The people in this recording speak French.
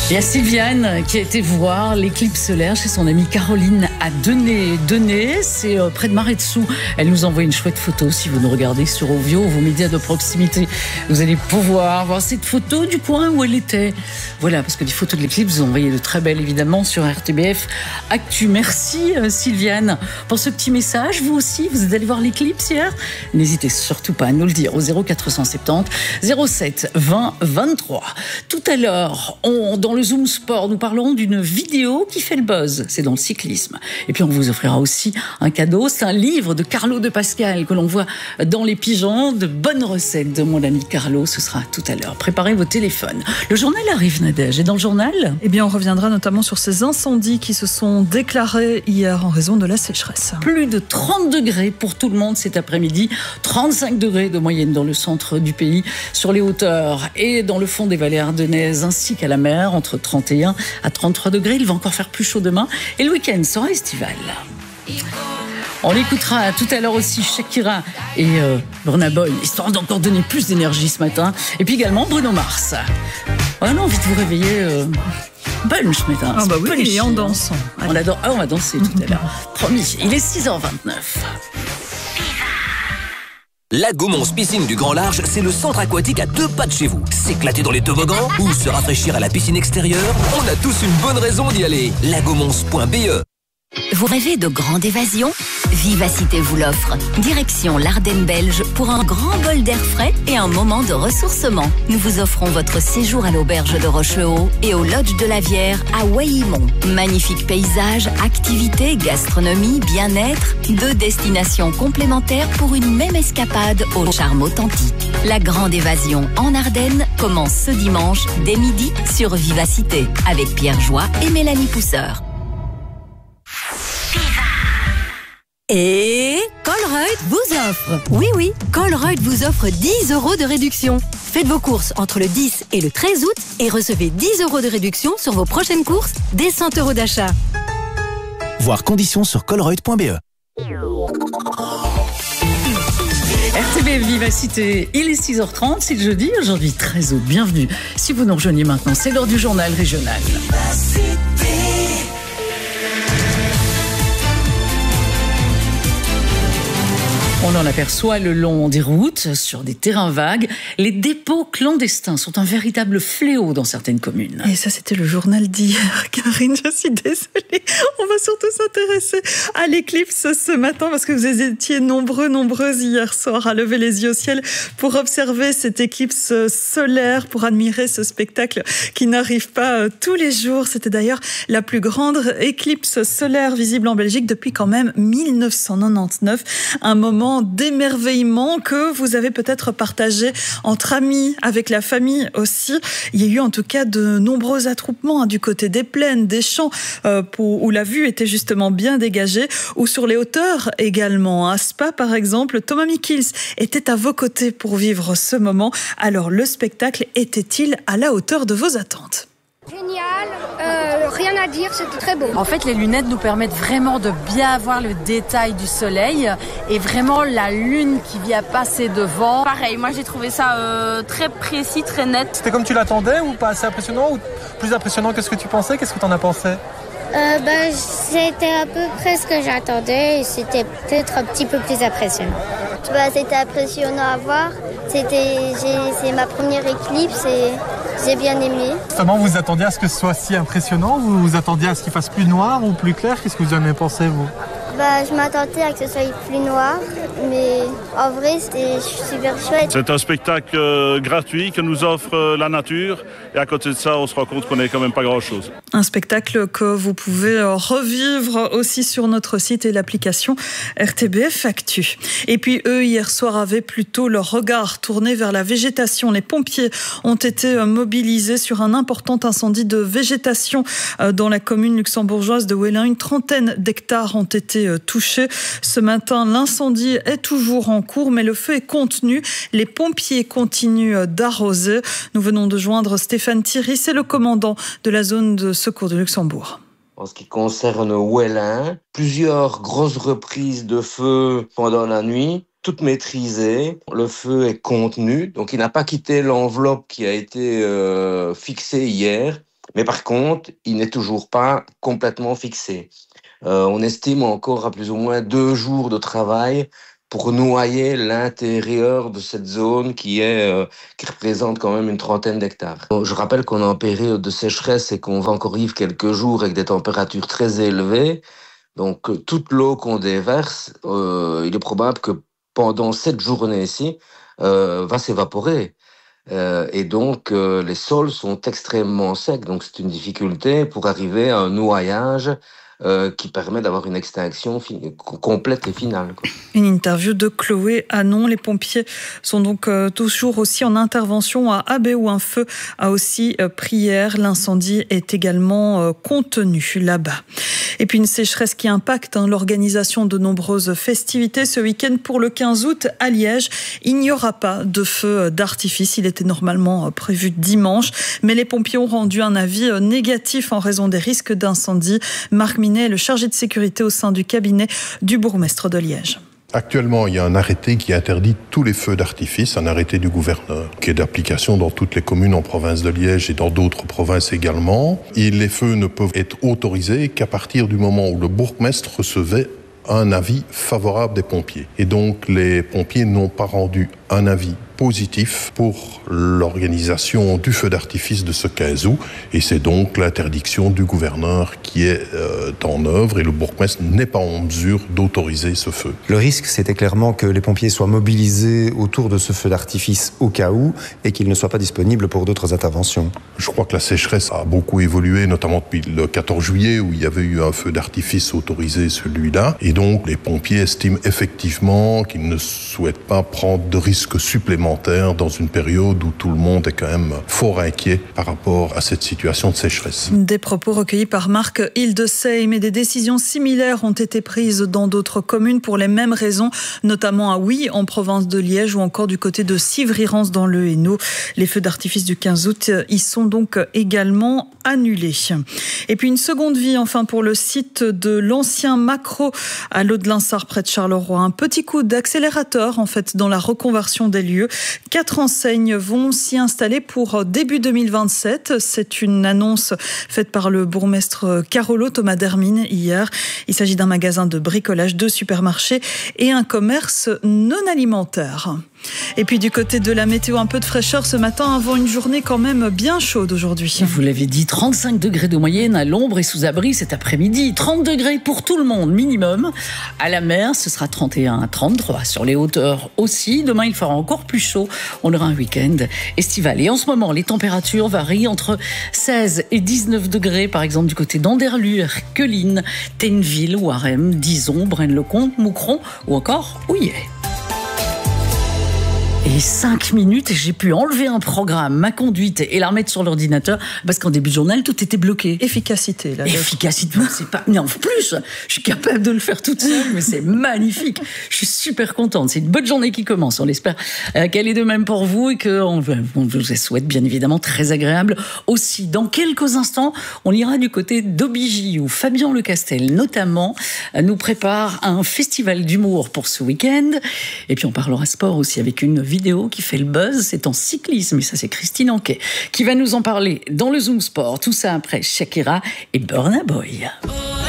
Il y a Sylviane qui a été voir l'éclipse solaire chez son amie Caroline à Denay. C'est près de Maretsu. Elle nous envoie une chouette photo. Si vous nous regardez sur Ovio, vos médias de proximité, vous allez pouvoir voir cette photo du coin où elle était. Voilà, parce que des photos de l'éclipse, vous envoyez de très belles évidemment sur RTBF Actu. Merci Sylviane pour ce petit message. Vous aussi, vous êtes allé voir l'éclipse hier? N'hésitez surtout pas à nous le dire au 0470 07 20 23. Tout à l'heure, dans le Zoom Sport, nous parlerons d'une vidéo qui fait le buzz. C'est dans le cyclisme. Et puis on vous offrira aussi un cadeau. C'est un livre de Carlo de Pascal que l'on voit dans les pigeons. De bonnes recettes de mon ami Carlo. Ce sera tout à l'heure. Préparez vos téléphones. Le journal arrive, Nadège. Et dans le journal, eh bien, on reviendra notamment sur ces incendies qui se sont déclarés hier en raison de la sécheresse. Plus de 30 degrés pour tout le monde cet après-midi. 35 degrés de moyenne dans le centre du pays, sur les hauteurs et dans le fond des vallées ardennaises ainsi qu'à la mer, entre 31 à 33 degrés. Il va encore faire plus chaud demain et le week-end sera estival. On écoutera tout à l'heure aussi Shakira et Burna Boy, histoire d'encore donner plus d'énergie ce matin. Et puis également Bruno Mars. On a envie de vous réveiller bunch ce matin. Ah bah oui, et en dansant. On adore. Ah, on va danser tout à l'heure. Promis, il est 6h29. La Gaumont Piscine du Grand Large, c'est le centre aquatique à 2 pas de chez vous. S'éclater dans les toboggans ou se rafraîchir à la piscine extérieure, on a tous une bonne raison d'y aller. Lagomons.be. Vous rêvez de grande évasion? Vivacité vous l'offre. Direction l'Ardenne belge pour un grand bol d'air frais et un moment de ressourcement. Nous vous offrons votre séjour à l'auberge de Rochehaut et au lodge de la Vière à Waillimont. Magnifiques paysages, activités, gastronomie, bien-être, 2 destinations complémentaires pour une même escapade au charme authentique. La grande évasion en Ardennes commence ce dimanche dès midi sur Vivacité avec Pierre Joie et Mélanie Pousseur. Et Colruyt vous offre. Oui, Colruyt vous offre 10 € de réduction. Faites vos courses entre le 10 et le 13 août et recevez 10 € de réduction sur vos prochaines courses dès 100 € d'achat. Voir conditions sur colruyt.be. RTB Vivacité, il est 6h30, c'est le jeudi, aujourd'hui 13 août. Bienvenue. Si vous nous rejoignez maintenant, c'est l'heure du journal régional. On en aperçoit le long des routes, sur des terrains vagues. Les dépôts clandestins sont un véritable fléau dans certaines communes. Et ça, c'était le journal d'hier, Karine. Je suis désolée. On va surtout s'intéresser à l'éclipse ce matin parce que vous étiez nombreuses hier soir à lever les yeux au ciel pour observer cette éclipse solaire, pour admirer ce spectacle qui n'arrive pas tous les jours. C'était d'ailleurs la plus grande éclipse solaire visible en Belgique depuis quand même 1999. Un moment d'émerveillement que vous avez peut-être partagé entre amis, avec la famille aussi. Il y a eu en tout cas de nombreux attroupements du côté des plaines, des champs, où la vue était justement bien dégagée, ou sur les hauteurs également. À Spa, par exemple, Thomas Mikils était à vos côtés pour vivre ce moment. Alors, le spectacle était-il à la hauteur de vos attentes ? Génial, rien à dire, c'était très beau. En fait, les lunettes nous permettent vraiment de bien voir le détail du soleil et vraiment la lune qui vient passer devant. Pareil, moi j'ai trouvé ça très précis, très net. C'était comme tu l'attendais ou pas assez impressionnant ou plus impressionnant que ce que tu pensais? Qu'est-ce que tu en as pensé? C'était à peu près ce que j'attendais et c'était peut-être un petit peu plus impressionnant. C'était impressionnant à voir. C'est ma première éclipse et j'ai bien aimé. Justement, vous attendiez à ce que ce soit si impressionnant? Vous vous attendiez à ce qu'il fasse plus noir ou plus clair? Qu'est-ce que vous en avez pensé, vous? Je m'attendais à que ce soit plus noir, mais en vrai, c'était super chouette. C'est un spectacle gratuit que nous offre la nature. Et à côté de ça, on se rend compte qu'on n'est quand même pas grand-chose. Un spectacle que vous pouvez revivre aussi sur notre site et l'application RTBF Actu. Et puis eux, hier soir, avaient plutôt leur regard tourné vers la végétation. Les pompiers ont été mobilisés sur un important incendie de végétation dans la commune luxembourgeoise de Wellin. Une trentaine d'hectares ont été touchés. Ce matin, l'incendie est toujours en cours, mais le feu est contenu. Les pompiers continuent d'arroser. Nous venons de joindre Stéphane Thierry, c'est le commandant de la zone de secours de Luxembourg. En ce qui concerne Wellin, plusieurs grosses reprises de feu pendant la nuit, toutes maîtrisées. Le feu est contenu, donc il n'a pas quitté l'enveloppe qui a été fixée hier. Mais par contre, il n'est toujours pas complètement fixé. On estime encore à plus ou moins 2 jours de travail pour noyer l'intérieur de cette zone qui représente quand même une 30aine d'hectares. Je rappelle qu'on est en période de sécheresse et qu'on va encore vivre quelques jours avec des températures très élevées. Donc toute l'eau qu'on déverse, il est probable que pendant cette journée-ci, va s'évaporer. Et donc les sols sont extrêmement secs. Donc c'est une difficulté pour arriver à un noyage qui permet d'avoir une extinction complète et finale, quoi. Une interview de Chloé Anon. Les pompiers sont donc toujours aussi en intervention à Abbé où un feu a aussi pris hier. L'incendie est également contenu là-bas. Et puis une sécheresse qui impacte l'organisation de nombreuses festivités. Ce week-end pour le 15 août à Liège, il n'y aura pas de feu d'artifice. Il était normalement prévu dimanche, mais les pompiers ont rendu un avis négatif en raison des risques d'incendie. Marc Minet est le chargé de sécurité au sein du cabinet du bourgmestre de Liège. Actuellement, il y a un arrêté qui interdit tous les feux d'artifice, un arrêté du gouverneur, qui est d'application dans toutes les communes en province de Liège et dans d'autres provinces également. Et les feux ne peuvent être autorisés qu'à partir du moment où le bourgmestre recevait un avis favorable des pompiers. Et donc, les pompiers n'ont pas rendu un avis positif pour l'organisation du feu d'artifice de ce 15 août. Et c'est donc l'interdiction du gouverneur qui est en œuvre et le bourgmestre n'est pas en mesure d'autoriser ce feu. Le risque, c'était clairement que les pompiers soient mobilisés autour de ce feu d'artifice au cas où et qu'il ne soit pas disponible pour d'autres interventions. Je crois que la sécheresse a beaucoup évolué, notamment depuis le 14 juillet où il y avait eu un feu d'artifice autorisé, celui-là. Et donc, les pompiers estiment effectivement qu'ils ne souhaitent pas prendre de risques supplémentaires dans une période où tout le monde est quand même fort inquiet par rapport à cette situation de sécheresse. Des propos recueillis par Marc Hildesheim et des décisions similaires ont été prises dans d'autres communes pour les mêmes raisons, notamment à Huy en province de Liège ou encore du côté de Civry-Rance dans le Hainaut. Les feux d'artifice du 15 août y sont donc également annulés. Et puis une seconde vie enfin pour le site de l'ancien Macro à l'Aude-Linsart près de Charleroi. Un petit coup d'accélérateur en fait dans la reconversion des lieux. 4 enseignes vont s'y installer pour début 2027. C'est une annonce faite par le bourgmestre Carolo Thomas Dermine hier. Il s'agit d'un magasin de bricolage, 2 supermarchés et un commerce non alimentaire. Et puis du côté de la météo, un peu de fraîcheur ce matin avant une journée quand même bien chaude aujourd'hui. Vous l'avez dit, 35 degrés de moyenne à l'ombre et sous abri cet après-midi. 30 degrés pour tout le monde minimum. À la mer, ce sera 31 à 33. Sur les hauteurs aussi. Demain, il fera encore plus chaud. On aura un week-end estival. Et en ce moment, les températures varient entre 16 et 19 degrés. Par exemple, du côté d'Anderlu, Erqueline, Tenneville, Warem, Dizon, Braine-le-Comte, Moucron ou encore Houillet. Et 5 minutes et j'ai pu enlever un programme, ma conduite et la remettre sur l'ordinateur parce qu'en début de journal, tout était bloqué. Efficacité, là. Efficacité, c'est pas... Mais en plus, je suis capable de le faire toute seule, mais c'est magnifique. Je suis super contente. C'est une bonne journée qui commence. On espère qu'elle est de même pour vous et qu'on vous souhaite bien évidemment très agréable aussi. Dans quelques instants, on ira du côté d'Aubigny où Fabien Lecastel, notamment, nous prépare un festival d'humour pour ce week-end. Et puis on parlera sport aussi avec une vidéo qui fait le buzz, c'est en cyclisme et ça c'est Christine Anquet qui va nous en parler dans le Zoom Sport. Tout ça après Shakira et Burna Boy.